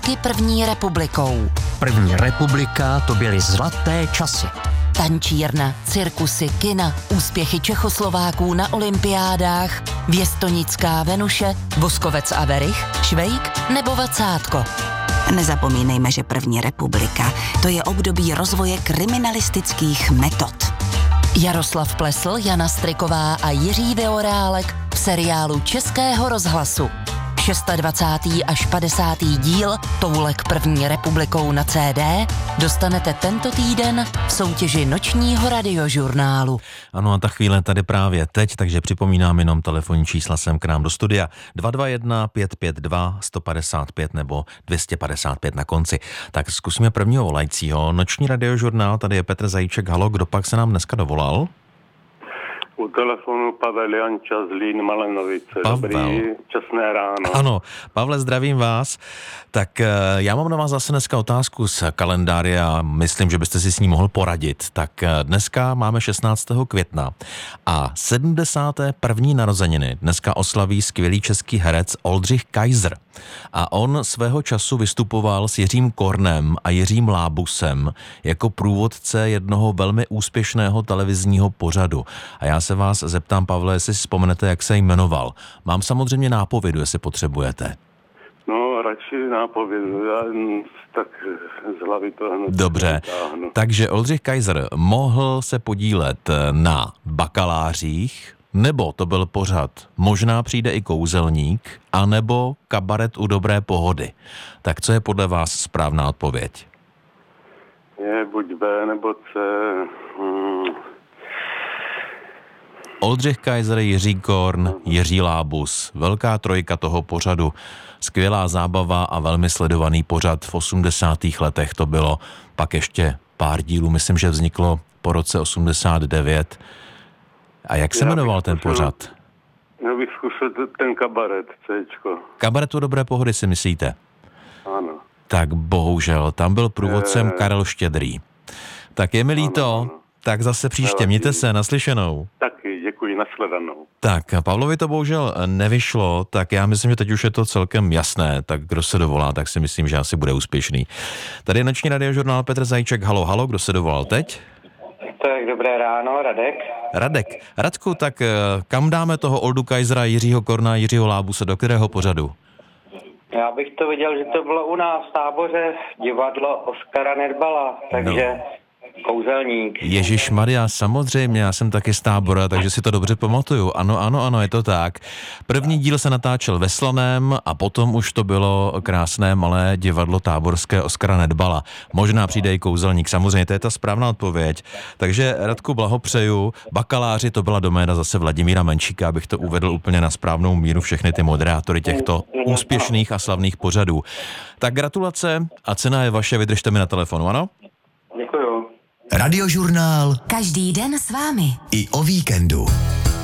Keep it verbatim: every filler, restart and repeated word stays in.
taky první republikou. První republika, to byly zlaté časy. Tančírna, cirkusy, kina, úspěchy Čechoslováků na olympiádách, Věstonická Venuše, Voskovec a Verich, Švejk nebo Vacátko. Nezapomínejme, že první republika, to je období rozvoje kriminalistických metod. Jaroslav Plesl, Jana Striková a Jiří Vyorálek v seriálu Českého rozhlasu. dvacátý šestý až padesátý díl Toulek první republikou na C D dostanete tento týden v soutěži nočního radiožurnálu. Ano, a ta chvíle tady právě teď, takže připomínám jenom telefonní čísla sem k nám do studia dva dva jedna pět pět dva sto padesát pět nebo dvě stě padesát pět na konci. Tak zkusíme prvního volajícího. Noční radiožurnál, tady je Petr Zajíček. Halo, kdo pak se nám dneska dovolal? U telefonu Pavel Janča z Lín Malenovice. Pavel. Dobrý, časné ráno. Ano, Pavle, zdravím vás. Tak já mám na vás zase dneska otázku z kalendáře a myslím, že byste si s ní mohl poradit. Tak dneska máme šestnáctého května a sedmdesáté první narozeniny dneska oslaví skvělý český herec Oldřich Kaiser. A on svého času vystupoval s Jiřím Kornem a Jiřím Lábusem jako průvodce jednoho velmi úspěšného televizního pořadu. A já se vás zeptám, Pavle, jestli si vzpomenete, jak se jmenoval. Mám samozřejmě nápovědu, jestli potřebujete. No, radši nápovědu, já tak z hlavy to hned. Dobře, vytáhnu. takže Oldřich Kaiser mohl se podílet na Bakalářích, nebo to byl pořad Možná přijde i kouzelník, anebo Kabaret u dobré pohody. Tak co je podle vás správná odpověď? Je buď B nebo C. Hmm. Oldřich Kaiser, Jiří Korn, Jiří Lábus. Velká trojka toho pořadu. Skvělá zábava a velmi sledovaný pořad v osmdesátých letech to bylo. Pak ještě pár dílů, myslím, že vzniklo po roce osmdesát devět. A jak se Já jmenoval bych ten zkusil- pořad? Já bych zkusil ten kabaret, Cčko. Kabaret u dobré pohody, si myslíte? Ano. Tak bohužel, tam byl průvodcem Eh. Karel Štědrý. Tak je mi líto, ano. tak zase příště, Nevadí. mějte se, naslyšenou. Taky, děkuji, nashledanou. Tak, Pavlovi to bohužel nevyšlo, tak já myslím, že teď už je to celkem jasné, tak kdo se dovolá, tak si myslím, že asi bude úspěšný. Tady je noční radiožurnál Petr Zajíček. Halo, halo, kdo se dovolal teď? Tak dobré ráno, Radek. Radek. Radku, tak eh, kam dáme toho Oldu Kaisera, Jiřího Korna, Jiřího Lábuse, do kterého pořadu? Já bych to viděl, že to bylo u nás v Táboře, divadlo Oskara Nedbala, takže no. Kouzelník. Ježišmarja, samozřejmě, já jsem taky z Tábora, takže si to dobře pamatuju. Ano, ano, ano, je to tak. První díl se natáčel ve Slaném a potom už to bylo krásné malé divadlo táborské Oskara Nedbala. Možná přijde i kouzelník, samozřejmě, to je ta správná odpověď. Takže Radku, blahopřeju. Bakaláři, to byla doména zase Vladimíra Menšíka, abych to uvedl úplně na správnou míru, všechny ty moderátory těchto úspěšných a slavných pořadů. Tak gratulace a cena je vaše, vydržte mi na telefonu, ano? Děkuju. Radiožurnál Každý den s vámi. i o víkendu.